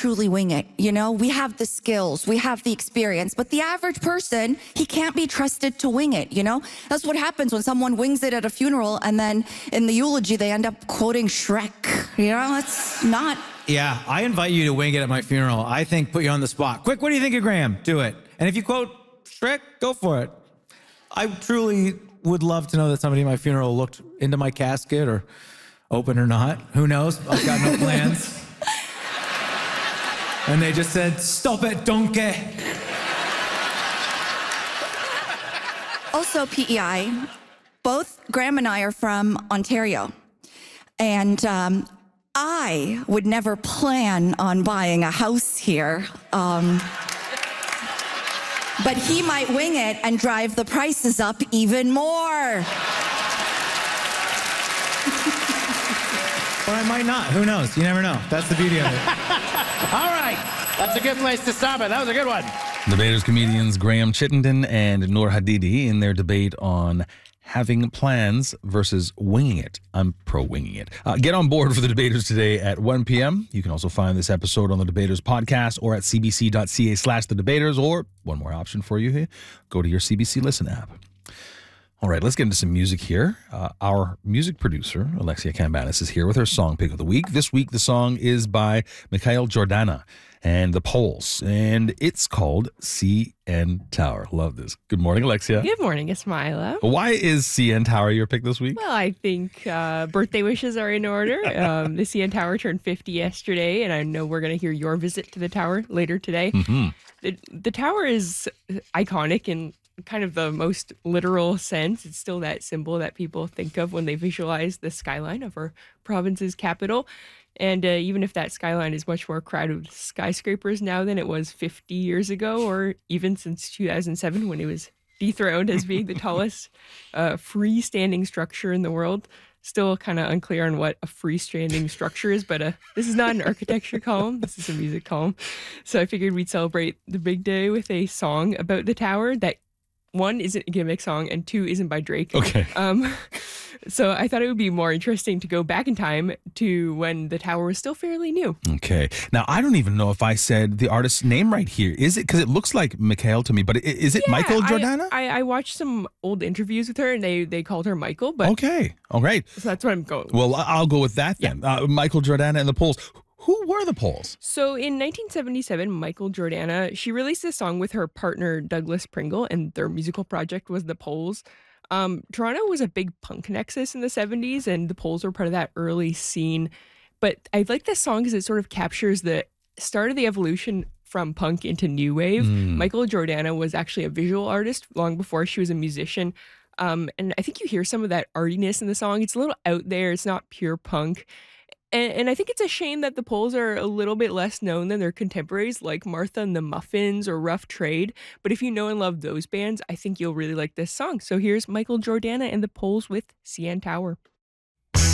truly wing it. You know, we have the skills, we have the experience, but the average person, he can't be trusted to wing it, you know? That's what happens when someone wings it at a funeral and then in the eulogy, they end up quoting Shrek. You know, that's not... Yeah, I invite you to wing it at my funeral. I think put you on the spot. Quick, what do you think of Graham? Do it. And if you quote Shrek, go for it. I truly would love to know that somebody at my funeral looked into my casket, or open or not. Who knows? I've got no plans. And they just said, "Stop it, donkey." Also, PEI, both Graham and I are from Ontario. And I would never plan on buying a house here. But he might wing it and drive the prices up even more. Or I might not. Who knows? You never know. That's the beauty of it. All right. That's a good place to stop it. That was a good one. Debaters comedians Graham Chittenden and Noor Hadidi in their debate on having plans versus winging it. I'm pro winging it. Get on board for the Debaters today at 1 p.m. You can also find this episode on the Debaters podcast or at cbc.ca/The Debaters, or one more option for you here, go to your CBC Listen app. All right, let's get into some music here. Our music producer, Alexia Cambanis, is here with her song pick of the week. This week, the song is by Mikhail Jordana and the Poles, and it's called CN Tower. Love this. Good morning, Alexia. Good morning, Ismaila. Why is CN Tower your pick this week? Well, I think birthday wishes are in order. The CN Tower turned 50 yesterday, and I know we're going to hear your visit to the tower later today. Mm-hmm. The tower is iconic in kind of the most literal sense. It's still that symbol that people think of when they visualize the skyline of our province's capital. And even if that skyline is much more crowded with skyscrapers now than it was 50 years ago, or even since 2007 when it was dethroned as being the tallest freestanding structure in the world, still kind of unclear on what a freestanding structure is, but this is not an architecture column. This is a music column. So I figured we'd celebrate the big day with a song about the tower that, one, isn't a gimmick song, and two, isn't by Drake. Okay. So I thought it would be more interesting to go back in time to when the tower was still fairly new. Okay. Now, I don't even know if I said the artist's name right here. Is it? Because it looks like Mikhail to me, but is it Michael Jordana? I watched some old interviews with her, and they called her Michael. But okay. All right. So that's what I'm going with. Well, I'll go with that then. Yeah. Michael Jordana and the Poles. Who were the Poles? So in 1977, Michael Jordana, she released a song with her partner Douglas Pringle, and their musical project was The Poles. Toronto was a big punk nexus in the 70s, and the Poles were part of that early scene. But I like this song because it sort of captures the start of the evolution from punk into new wave. Michael Jordana was actually a visual artist long before she was a musician. And I think you hear some of that artiness in the song. It's a little out there. It's not pure punk. And I think it's a shame that the Poles are a little bit less known than their contemporaries like Martha and the Muffins or Rough Trade. But if you know and love those bands, I think you'll really like this song. So here's Michael Jordana and the Poles with CN Tower.